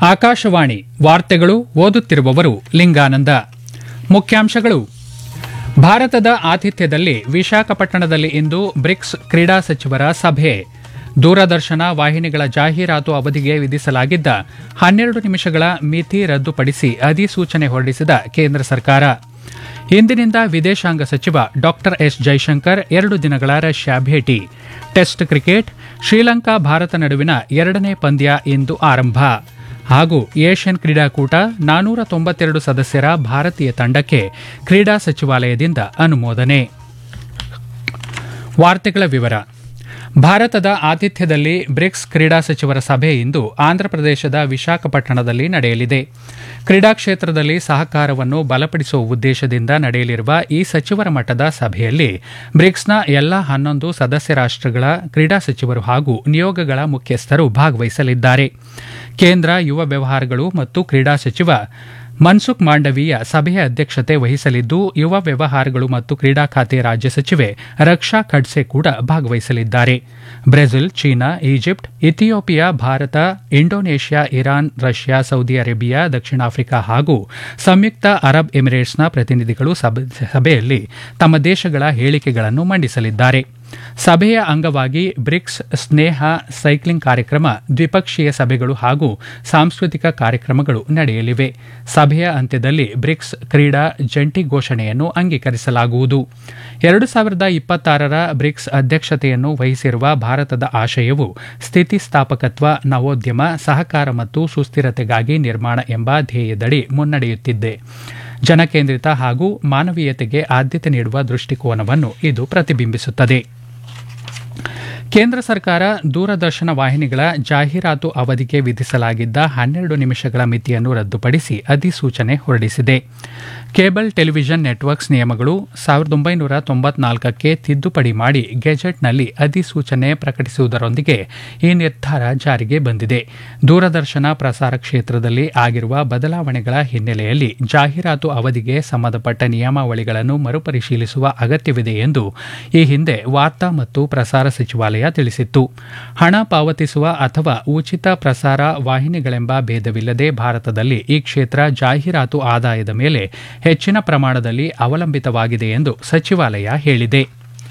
ಆಕಾಶವಾಣಿ ವಾರ್ತೆಗಳು ಓದುತ್ತಿರುವವರು ಲಿಂಗಾನಂದ. ಮುಖ್ಯಾಂಶಗಳು. ಭಾರತದ ಆತಿಥ್ಯದಲ್ಲಿ ವಿಶಾಖಪಟ್ಟಣದಲ್ಲಿ ಇಂದು ಬ್ರಿಕ್ಸ್ ಕ್ರೀಡಾ ಸಚಿವರ ಸಭೆ. ದೂರದರ್ಶನ ವಾಹಿನಿಗಳ ಜಾಹೀರಾತು ಅವಧಿಗೆ ವಿಧಿಸಲಾಗಿದ್ದ 12 ನಿಮಿಷಗಳ ಮಿತಿ ರದ್ದುಪಡಿಸಿ ಅಧಿಸೂಚನೆ ಹೊರಡಿಸಿದ ಕೇಂದ್ರ ಸರ್ಕಾರ. ಇಂದಿನಿಂದ ವಿದೇಶಾಂಗ ಸಚಿವ ಡಾ ಎಸ್ ಜೈಶಂಕರ್ 2 ದಿನಗಳ ರಷ್ಯಾ ಭೇಟಿ. ಟೆಸ್ಟ್ ಕ್ರಿಕೆಟ್ ಶ್ರೀಲಂಕಾ ಭಾರತ ನಡುವಿನ 2ನೇ ಪಂದ್ಯ ಇಂದು ಆರಂಭ. ಹಾಗೂ ಏಷ್ಯನ್ ಕ್ರೀಡಾಕೂಟ 492 ಸದಸ್ಯರ ಭಾರತೀಯ ತಂಡಕ್ಕೆ ಕ್ರೀಡಾ ಸಚಿವಾಲಯದಿಂದ ಅನುಮೋದನೆ. ವಾರ್ತೆಗಳ ವಿವರ. ಭಾರತದ ಆತಿಥ್ಯದಲ್ಲಿ ಬ್ರಿಕ್ಸ್ ಕ್ರೀಡಾ ಸಚಿವರ ಸಭೆ ಇಂದು ಆಂಧ್ರಪ್ರದೇಶದ ವಿಶಾಖಪಟ್ಟಣದಲ್ಲಿ ನಡೆಯಲಿದೆ. ಕ್ರೀಡಾ ಕ್ಷೇತ್ರದಲ್ಲಿ ಸಹಕಾರವನ್ನು ಬಲಪಡಿಸುವ ಉದ್ದೇಶದಿಂದ ನಡೆಯಲಿರುವ ಈ ಸಚಿವರ ಮಟ್ಟದ ಸಭೆಯಲ್ಲಿ ಬ್ರಿಕ್ಸ್ನ ಎಲ್ಲಾ 11 ಸದಸ್ಯ ರಾಷ್ಟಗಳ ಕ್ರೀಡಾ ಸಚಿವರು ಹಾಗೂ ನಿಯೋಗಗಳ ಮುಖ್ಯಸ್ಥರು ಭಾಗವಹಿಸಲಿದ್ದಾರೆ. ಕೇಂದ್ರ ಯುವ ವ್ಯವಹಾರಗಳು ಮತ್ತು ಕ್ರೀಡಾ ಸಚಿವ ಮನ್ಸುಖ್ ಮಾಂಡವೀಯ ಸಭೆಯ ಅಧ್ಯಕ್ಷತೆ ವಹಿಸಲಿದ್ದು, ಯುವ ವ್ಯವಹಾರಗಳು ಮತ್ತು ಕ್ರೀಡಾ ಖಾತೆ ರಾಜ್ಯ ಸಚಿವೆ ರಕ್ಷಾ ಖಡ್ಸೆ ಕೂಡ ಭಾಗವಹಿಸಲಿದ್ದಾರೆ. Brazil, China, Egypt, Ethiopia, Bharat, Indonesia, Iran, Russia, Saudi Arabia, ದಕ್ಷಿಣ ಆಫ್ರಿಕಾ ಹಾಗೂ ಸಂಯುಕ್ತ ಅರಬ್ ಎಮಿರೇಟ್ಸ್ನ ಪ್ರತಿನಿಧಿಗಳು ಸಭೆಯಲ್ಲಿ ತಮ್ಮ ದೇಶಗಳ ಹೇಳಿಕೆಗಳನ್ನು ಮಂಡಿಸಲಿದ್ದಾರೆ. ಸಭೆಯ ಅಂಗವಾಗಿ ಬ್ರಿಕ್ಸ್ ಸ್ನೇಹ ಸೈಕ್ಲಿಂಗ್ ಕಾರ್ಯಕ್ರಮ, ದ್ವಿಪಕ್ಷೀಯ ಸಭೆಗಳು ಹಾಗೂ ಸಾಂಸ್ಕೃತಿಕ ಕಾರ್ಯಕ್ರಮಗಳು ನಡೆಯಲಿವೆ. ಸಭೆಯ ಅಂತ್ಯದಲ್ಲಿ ಬ್ರಿಕ್ಸ್ ಕ್ರೀಡಾ ಜಂಟಿ ಘೋಷಣೆಯನ್ನು ಅಂಗೀಕರಿಸಲಾಗುವುದು. 2026ರ ಬ್ರಿಕ್ಸ್ ಅಧ್ಯಕ್ಷತೆಯನ್ನು ವಹಿಸಿರುವ ಭಾರತದ ಆಶಯವು ಸ್ಥಿತಿಸ್ಥಾಪಕತ್ವ, ನವೋದ್ಯಮ, ಸಹಕಾರ ಮತ್ತು ಸುಸ್ಥಿರತೆಗಾಗಿ ನಿರ್ಮಾಣ ಎಂಬ ಧ್ಯೇಯದಡಿ ಮುನ್ನಡೆಯುತ್ತಿದೆ. ಜನಕೇಂದ್ರಿತ ಹಾಗೂ ಮಾನವೀಯತೆಗೆ ಆದ್ಯತೆ ನೀಡುವ ದೃಷ್ಟಿಕೋನವನ್ನು ಇದು ಪ್ರತಿಬಿಂಬಿಸುತ್ತದೆ. ಕೇಂದ್ರ ಸರ್ಕಾರ ದೂರದರ್ಶನ ವಾಹಿನಿಗಳ ಜಾಹೀರಾತು ಅವಧಿಗೆ ವಿಧಿಸಲಾಗಿದ್ದ 12 ನಿಮಿಷಗಳ ಮಿತಿಯನ್ನು ರದ್ದುಪಡಿಸಿ ಅಧಿಸೂಚನೆ ಹೊರಡಿಸಿದೆ. ಕೇಬಲ್ ಟೆಲಿವಿಷನ್ ನೆಟ್ವರ್ಕ್ಸ್ ನಿಯಮಗಳು 1994ಕ್ಕೆ ತಿದ್ದುಪಡಿ ಮಾಡಿ ಗೆಜೆಟ್ನಲ್ಲಿ ಅಧಿಸೂಚನೆ ಪ್ರಕಟಿಸುವುದರೊಂದಿಗೆ ಈ ನಿರ್ಧಾರ ಜಾರಿಗೆ ಬಂದಿದೆ. ದೂರದರ್ಶನ ಪ್ರಸಾರ ಕ್ಷೇತ್ರದಲ್ಲಿ ಆಗಿರುವ ಬದಲಾವಣೆಗಳ ಹಿನ್ನೆಲೆಯಲ್ಲಿ ಜಾಹೀರಾತು ಅವಧಿಗೆ ಸಂಬಂಧಪಟ್ಟ ನಿಯಮಾವಳಿಗಳನ್ನು ಮರುಪರಿಶೀಲಿಸುವ ಅಗತ್ಯವಿದೆ ಎಂದು ಈ ಹಿಂದೆ ವಾರ್ತಾ ಮತ್ತು ಪ್ರಸಾರ ಸಚಿವಾಲಯ ತಿಳಿಸಿತ್ತು. ಹಣ ಪಾವತಿಸುವ ಅಥವಾ ಉಚಿತ ಪ್ರಸಾರ ವಾಹಿನಿಗಳೆಂಬ ಭೇದವಿಲ್ಲದೆ ಭಾರತದಲ್ಲಿ ಈ ಕ್ಷೇತ್ರ ಜಾಹೀರಾತು ಆದಾಯದ ಮೇಲೆ ಹೆಚ್ಚಿನ ಪ್ರಮಾಣದಲ್ಲಿ ಅವಲಂಬಿತವಾಗಿದೆ ಎಂದು ಸಚಿವಾಲಯ ಹೇಳಿದೆ.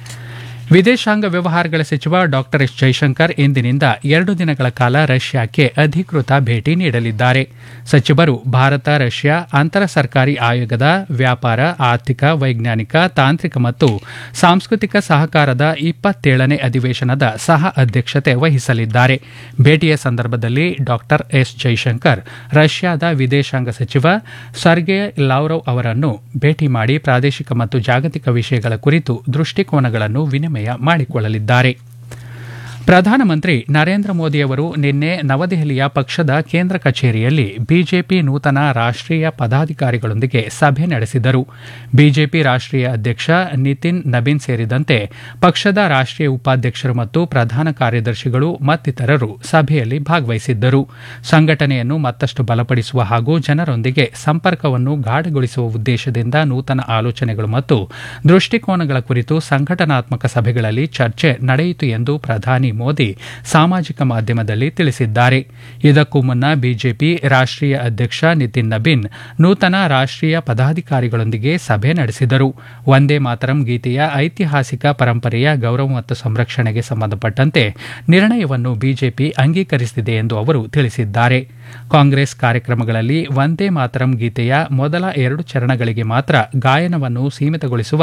ವಿದೇಶಾಂಗ ವ್ಯವಹಾರಗಳ ಸಚಿವ ಡಾ ಎಸ್ ಜೈಶಂಕರ್ ಇಂದಿನಿಂದ 2 ದಿನಗಳ ಕಾಲ ರಷ್ಯಾಕ್ಕೆ ಅಧಿಕೃತ ಭೇಟಿ ನೀಡಲಿದ್ದಾರೆ. ಸಚಿವರು ಭಾರತ ರಷ್ಯಾ ಅಂತರ ಸರ್ಕಾರಿ ಆಯೋಗದ ವ್ಯಾಪಾರ, ಆರ್ಥಿಕ, ವೈಜ್ಞಾನಿಕ, ತಾಂತ್ರಿಕ ಮತ್ತು ಸಾಂಸ್ಕೃತಿಕ ಸಹಕಾರದ 27ನೇ ಅಧಿವೇಶನದ ಸಹ ಅಧ್ಯಕ್ಷತೆ ವಹಿಸಲಿದ್ದಾರೆ. ಭೇಟಿಯ ಸಂದರ್ಭದಲ್ಲಿ ಡಾ ಎಸ್ ಜೈಶಂಕರ್ ರಷ್ಯಾದ ವಿದೇಶಾಂಗ ಸಚಿವ ಸರ್ಗೇ ಲಾವ್ರವ್ ಅವರನ್ನು ಭೇಟಿ ಮಾಡಿ ಪ್ರಾದೇಶಿಕ ಮತ್ತು ಜಾಗತಿಕ ವಿಷಯಗಳ ಕುರಿತು ದೃಷ್ಟಿಕೋನಗಳನ್ನು ವಿನಿಮಯ ಮಾಡಿಕೊಳ್ಳಲಿದ್ದಾರೆ. ಪ್ರಧಾನಮಂತ್ರಿ ನರೇಂದ್ರ ಮೋದಿಯವರು ನಿನ್ನೆ ನವದೆಹಲಿಯ ಪಕ್ಷದ ಕೇಂದ್ರ ಕಚೇರಿಯಲ್ಲಿ ಬಿಜೆಪಿ ನೂತನ ರಾಷ್ಟ್ರೀಯ ಪದಾಧಿಕಾರಿಗಳೊಂದಿಗೆ ಸಭೆ ನಡೆಸಿದರು. ಬಿಜೆಪಿ ರಾಷ್ಟ್ರೀಯ ಅಧ್ಯಕ್ಷ ನಿತಿನ್ ನಬೀನ್ ಸೇರಿದಂತೆ ಪಕ್ಷದ ರಾಷ್ಟ್ರೀಯ ಉಪಾಧ್ಯಕ್ಷರು ಮತ್ತು ಪ್ರಧಾನ ಕಾರ್ಯದರ್ಶಿಗಳು ಮತ್ತಿತರರು ಸಭೆಯಲ್ಲಿ ಭಾಗವಹಿಸಿದ್ದರು. ಸಂಘಟನೆಯನ್ನು ಮತ್ತಷ್ಟು ಬಲಪಡಿಸುವ ಹಾಗೂ ಜನರೊಂದಿಗೆ ಸಂಪರ್ಕವನ್ನು ಗಾಢಗೊಳಿಸುವ ಉದ್ದೇಶದಿಂದ ನೂತನ ಆಲೋಚನೆಗಳು ಮತ್ತು ದೃಷ್ಟಿಕೋನಗಳ ಕುರಿತು ಸಂಘಟನಾತ್ಮಕ ಸಭೆಗಳಲ್ಲಿ ಚರ್ಚೆ ನಡೆಯಿತು ಎಂದು ಪ್ರಧಾನಿ ಮೋದಿ ಸಾಮಾಜಿಕ ಮಾಧ್ಯಮದಲ್ಲಿ ತಿಳಿಸಿದ್ದಾರೆ. ಇದಕ್ಕೂ ಮುನ್ನ ಬಿಜೆಪಿ ರಾಷ್ಟ್ರೀಯ ಅಧ್ಯಕ್ಷ ನಿತಿನ್ ನಬೀನ್ ನೂತನ ರಾಷ್ಟ್ರೀಯ ಪದಾಧಿಕಾರಿಗಳೊಂದಿಗೆ ಸಭೆ ನಡೆಸಿದರು. ವಂದೇ ಮಾತರಂ ಗೀತೆಯ ಐತಿಹಾಸಿಕ ಪರಂಪರೆಯ ಗೌರವ ಮತ್ತು ಸಂರಕ್ಷಣೆಗೆ ಸಂಬಂಧಪಟ್ಟಂತೆ ನಿರ್ಣಯವನ್ನು ಬಿಜೆಪಿ ಅಂಗೀಕರಿಸಿದೆ ಎಂದು ಅವರು ತಿಳಿಸಿದ್ದಾರೆ. ಕಾಂಗ್ರೆಸ್ ಕಾರ್ಯಕ್ರಮಗಳಲ್ಲಿ ವಂದೇ ಮಾತರಂ ಗೀತೆಯ ಮೊದಲ 2 ಚರಣಗಳಿಗೆ ಮಾತ್ರ ಗಾಯನವನ್ನು ಸೀಮಿತಗೊಳಿಸುವ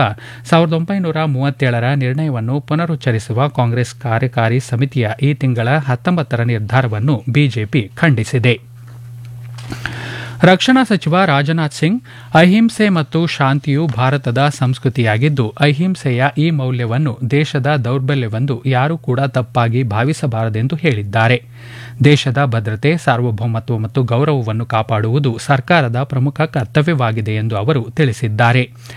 1937ರ ನಿರ್ಣಯವನ್ನು ಪುನರುಚ್ಚರಿಸುವ ಕಾಂಗ್ರೆಸ್ ಕಾರ್ಯಕಾರಿ ಸಮಿತಿಯ ಈ ತಿಂಗಳ 19ರ ನಿರ್ಧಾರವನ್ನು ಬಿಜೆಪಿ ಖಂಡಿಸಿದೆ. ರಕ್ಷಣಾ ಸಚಿವ ರಾಜನಾಥ್ ಸಿಂಗ್, ಅಹಿಂಸೆ ಮತ್ತು ಶಾಂತಿಯು ಭಾರತದ ಸಂಸ್ಕೃತಿಯಾಗಿದ್ದು, ಅಹಿಂಸೆಯ ಈ ಮೌಲ್ಯವನ್ನು ದೇಶದ ದೌರ್ಬಲ್ಯವೆಂದು ಯಾರೂ ಕೂಡ ತಪ್ಪಾಗಿ ಭಾವಿಸಬಾರದೆಂದು ಹೇಳಿದ್ದಾರೆ. ದೇಶದ ಭದ್ರತೆ, ಸಾರ್ವಭೌಮತ್ವ ಮತ್ತು ಗೌರವವನ್ನು ಕಾಪಾಡುವುದು ಸರ್ಕಾರದ ಪ್ರಮುಖ ಕರ್ತವ್ಯವಾಗಿದೆ ಎಂದು ಅವರು ತಿಳಿಸಿದ್ದಾರೆ.